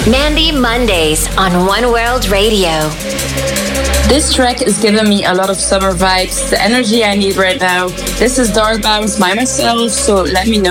Mandy Mondays on One World Radio. This track is giving me a lot of summer vibes, the energy I need right now. This is Dark Bounce by myself, so let me know